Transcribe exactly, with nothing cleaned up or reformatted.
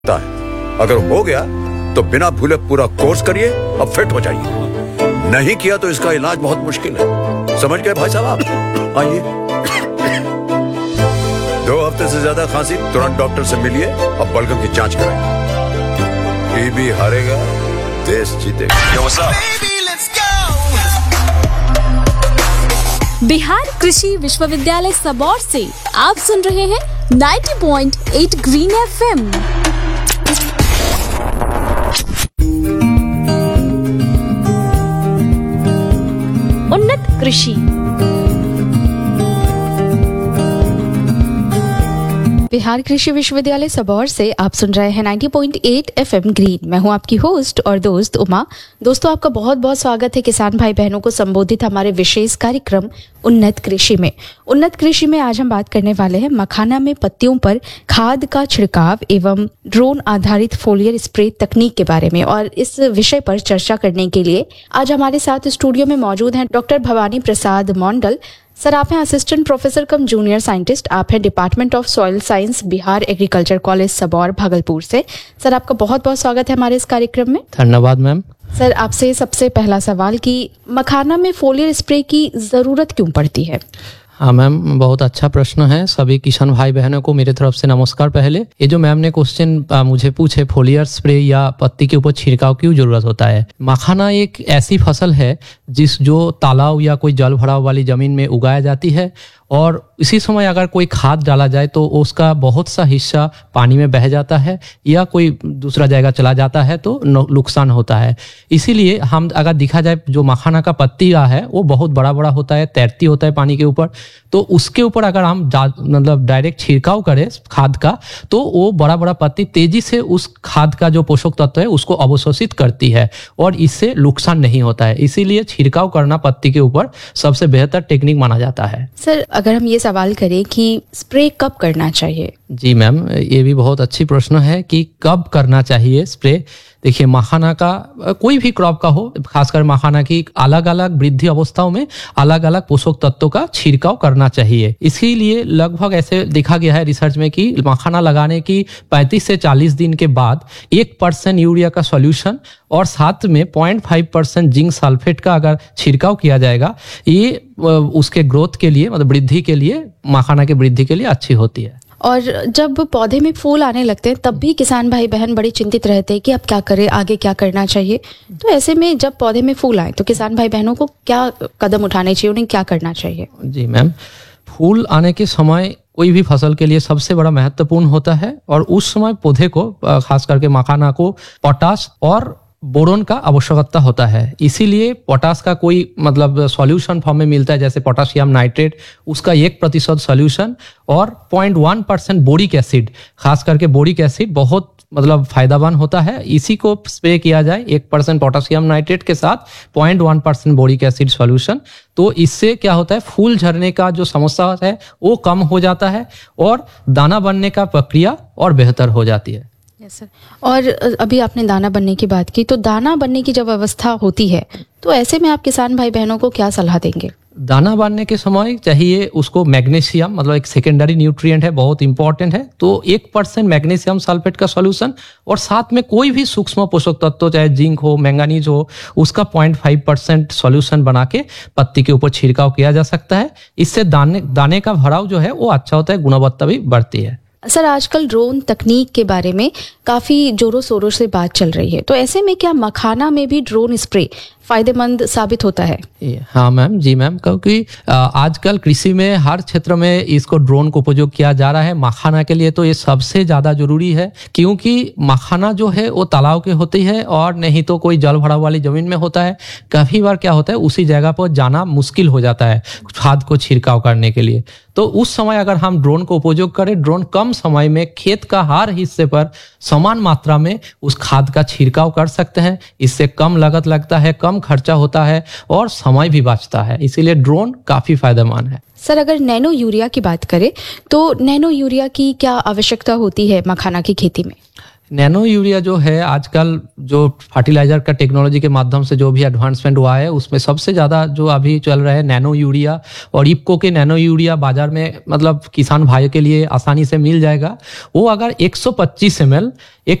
है। अगर हो गया तो बिना भूले पूरा कोर्स करिए और फिट हो जाइए। नहीं किया तो इसका इलाज बहुत मुश्किल है। समझ गए भाई साहब आप? आइए, दो हफ्ते से ज्यादा खांसी, तुरंत डॉक्टर से मिलिए और बलगम की जांच कराइए। टीबी हारेगा, देश जीतेगा। बिहार कृषि विश्वविद्यालय सबौर से आप सुन रहे हैं नब्बे पॉइंट आठ ग्रीन एफएम। उन्नत कृषि। बिहार कृषि विश्वविद्यालय सबौर से आप सुन रहे हैं नब्बे पॉइंट आठ एफएम ग्रीन। मैं हूं आपकी होस्ट और दोस्त उमा। दोस्तों, आपका बहुत बहुत स्वागत है किसान भाई बहनों को संबोधित हमारे विशेष कार्यक्रम उन्नत कृषि में। उन्नत कृषि में आज हम बात करने वाले हैं मखाना में पत्तियों पर खाद का छिड़काव एवं ड्रोन आधारित फोलियर स्प्रे तकनीक के बारे में। और इस विषय पर चर्चा करने के लिए आज हमारे साथ स्टूडियो में मौजूद हैं डॉक्टर भवानी प्रसाद मॉन्डल। सर, आप हैं असिस्टेंट प्रोफेसर कम जूनियर साइंटिस्ट, आप हैं department of soil science, Bihar agriculture college Sabour, Bhagalpur से। सर, आपका बहुत बहुत स्वागत है हमारे इस कार्यक्रम में। धन्यवाद मैम। सर, आपसे सबसे पहला सवाल कि मखाना में फोलियर स्प्रे की जरूरत क्यों पड़ती है? हाँ मैम, बहुत अच्छा प्रश्न है। सभी किसान भाई बहनों को मेरे तरफ से नमस्कार। पहले ये जो मैम ने क्वेश्चन मुझे पूछे, फोलियर स्प्रे या पत्ती के ऊपर छिड़काव क्यों जरूरत होता है। मखाना एक ऐसी फसल है जिस जो तालाब या कोई जल भराव वाली जमीन में उगाया जाती है, और इसी समय अगर कोई खाद डाला जाए तो उसका बहुत सा हिस्सा पानी में बह जाता है या कोई दूसरा जगह चला जाता है तो नुकसान होता है। इसीलिए हम अगर देखा जाए जो मखाना का पत्तियाँ है वो बहुत बड़ा बड़ा होता है, तैरती होता है पानी के ऊपर, तो उसके ऊपर अगर हम मतलब डायरेक्ट छिड़काव करें खाद का तो वो बड़ा बड़ा पत्ती तेजी से उस खाद का जो पोषक तत्व है उसको अवशोषित करती है और इससे नुकसान नहीं होता है। इसीलिए छिड़काव करना पत्ती के ऊपर सबसे बेहतर टेक्निक माना जाता है। सर, अगर हम ये सवाल करें कि स्प्रे कब करना चाहिए? जी मैम, ये भी बहुत अच्छी प्रश्न है कि कब करना चाहिए स्प्रे। देखिए, मखाना का कोई भी क्रॉप का हो, खासकर मखाना की अलग अलग वृद्धि अवस्थाओं में अलग अलग पोषक तत्वों का छिड़काव करना चाहिए। इसीलिए लगभग ऐसे देखा गया है रिसर्च में कि मखाना लगाने की पैंतीस से चालीस दिन के बाद एक परसेंट यूरिया का सॉल्यूशन और साथ में point five percent zinc sulphate का अगर छिड़काव किया जाएगा, ये उसके ग्रोथ के लिए मतलब वृद्धि के लिए, मखाना की वृद्धि के लिए अच्छी होती है। और जब पौधे में फूल आने लगते हैं तब भी किसान भाई बहन बड़े चिंतित रहते हैं कि अब क्या करें, आगे क्या करना चाहिए। तो ऐसे में जब पौधे में फूल आए तो किसान भाई बहनों को क्या कदम उठाने चाहिए, उन्हें क्या करना चाहिए? जी मैम, फूल आने के समय कोई भी फसल के लिए सबसे बड़ा महत्वपूर्ण होता है और उस समय पौधे को, खास करके मखाना को, पोटाश और बोरोन का आवश्यकता होता है। इसीलिए पोटाश का कोई मतलब सॉल्यूशन फॉर्म में मिलता है, जैसे पोटाशियम नाइट्रेट, उसका एक प्रतिशत सॉल्यूशन और point one percent boric acid, खास करके बोरिक एसिड बहुत मतलब फायदामंद होता है। इसी को स्प्रे किया जाए एक परसेंट पोटाशियम नाइट्रेट के साथ point one percent boric acid solution, तो इससे क्या होता है, फूल झड़ने का जो समस्या है वो कम हो जाता है और दाना बनने का प्रक्रिया और बेहतर हो जाती है। Yes sir. और अभी आपने दाना बनने की बात की, तो दाना बनने की जब अवस्था होती है तो ऐसे में आप किसान भाई बहनों को क्या सलाह देंगे? दाना बनने के समय चाहिए उसको मैग्नीशियम, मतलब एक सेकेंडरी न्यूट्रिएंट है, बहुत इंपॉर्टेंट है, तो एक परसेंट मैग्नीशियम सल्फेट का सॉल्यूशन और साथ में कोई भी सूक्ष्म पोषक तत्व चाहे जिंक हो, मैंगनीज हो, उसका पॉइंट फाइव परसेंट सॉल्यूशन बना के पत्ती के ऊपर छिड़काव किया जा सकता है। इससे दाने दाने का भराव जो है वो अच्छा होता है, गुणवत्ता भी बढ़ती है। सर, आजकल ड्रोन तकनीक के बारे में काफी जोरों शोरों से बात चल रही है, तो ऐसे में क्या मखाना में भी ड्रोन स्प्रे फायदेमंद साबित होता है? हाँ मैम, जी मैम, क्योंकि आजकल कृषि में हर क्षेत्र में इसको ड्रोन को उपयोग किया जा रहा है। मखाना के लिए तो ये सबसे ज्यादा जरूरी है, क्योंकि मखाना जो है वो तालाब के होती है और नहीं तो कोई जल भराव वाली जमीन में होता है। काफी बार क्या होता है, उसी जगह पर जाना मुश्किल हो जाता है खाद को छिड़काव करने के लिए। तो उस समय अगर हम ड्रोन को उपयोग करें, ड्रोन कम समय में खेत का हर हिस्से पर समान मात्रा में उस खाद का छिड़काव कर सकते हैं। इससे कम लागत लगता है, कम खर्चा होता है और समय भी बचता है। इसीलिए ड्रोन काफी फायदेमंद है। सर, अगर नैनो यूरिया की बात करें तो नैनो यूरिया की क्या आवश्यकता होती है मखाना की खेती में? नैनो यूरिया जो है आजकल जो फर्टिलाइजर का टेक्नोलॉजी के माध्यम से जो भी एडवांसमेंट हुआ है उसमें सबसे ज़्यादा जो अभी चल रहा है नैनो यूरिया, और इफ्को के नैनो यूरिया बाजार में मतलब किसान भाई के लिए आसानी से मिल जाएगा। वो अगर एक सौ पच्चीस एम एल एक